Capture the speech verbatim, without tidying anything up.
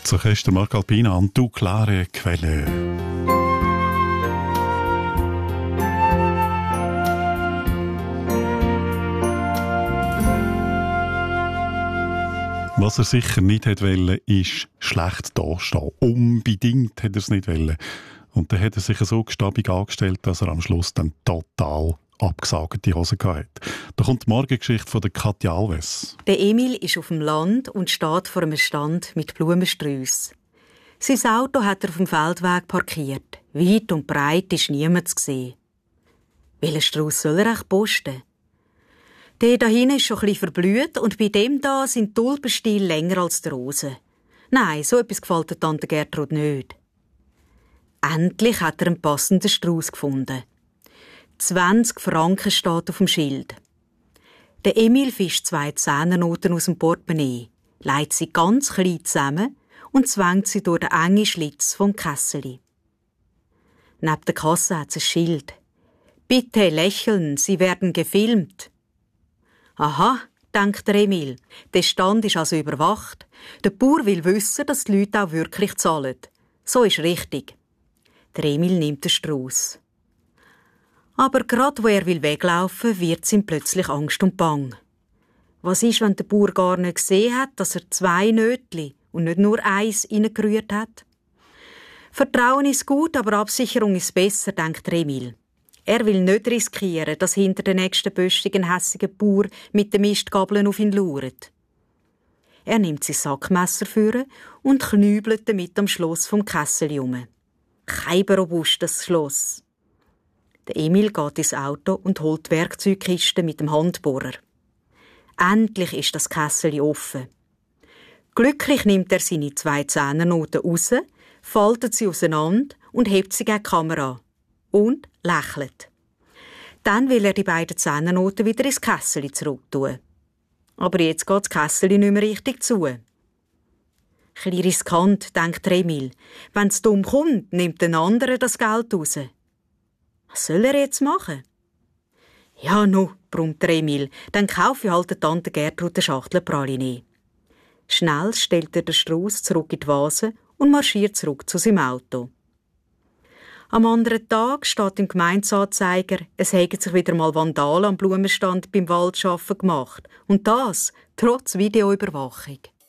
Das Orchester Marc Alpina und «Du klare Quelle». Was er sicher nicht wollte, ist schlecht dastehen. Unbedingt hat er es nicht wollen. Und dann hat er sich so gestabig angestellt, dass er am Schluss dann total abgesagte Hose hatte. Da kommt die Morgengeschichte von der Katja Alves. Der Emil ist auf dem Land und steht vor einem Stand mit Blumensträussen. Sein Auto hat er auf dem Feldweg parkiert. Weit und breit ist niemand zu sehen. Welchen Strauss soll er echt posten? Der da hinten ist schon ein bisschen verblüht und bei dem da sind die Tulpenstiele länger als die Rosen. Nein, so etwas gefällt der Tante Gertrud nicht. Endlich hat er einen passenden Strauss gefunden. zwanzig Franken steht auf dem Schild. Der Emil fischt zwei Zehnernoten aus dem Portemonnaie, legt sie ganz klein zusammen und zwängt sie durch den engen Schlitz vom Kesseli. Neben der Kasse hat es ein Schild. «Bitte lächeln, Sie werden gefilmt.» Aha, denkt der Emil, der Stand ist also überwacht. Der Bauer will wissen, dass die Leute auch wirklich zahlen. So ist richtig. Der Emil nimmt den Strauss. Aber gerade wo er will weglaufen, wird ihm plötzlich Angst und Bang. Was ist, wenn der Bauer gar nicht gesehen hat, dass er zwei Nötli und nicht nur eins reingerührt hat? Vertrauen ist gut, aber Absicherung ist besser, denkt der Emil. Er will nicht riskieren, dass hinter der nächsten Böschung ein hässiger Bauer mit den Mistgabeln auf ihn lauert. Er nimmt sein Sackmesser vor und knübelt damit am Schloss vom Kessel um. Kein robust, das Schloss. Der Emil geht ins Auto und holt die Werkzeugkiste mit dem Handbohrer. Endlich ist das Kessel offen. Glücklich nimmt er seine zwei Zehnernoten raus, faltet sie auseinander und hebt sie gegen die Kamera. Und lächelt. Dann will er die beiden Zehnernoten wieder ins Kessel zurücktun. Aber jetzt geht das Kessel nicht mehr richtig zu. Ein bisschen riskant, denkt Emil. Wenn es dumm kommt, nimmt ein anderer das Geld raus. Was soll er jetzt machen? Ja, nu, brummt Emil, dann kaufe ich halt der Tante Gertrud eine Schachtel Praline. Schnell stellt er den Strauss zurück in die Vase und marschiert zurück zu seinem Auto. Am anderen Tag steht im Gemeindeanzeiger, es hätten sich wieder mal Vandalen am Blumenstand beim Waldschaffen gemacht. Und das trotz Videoüberwachung.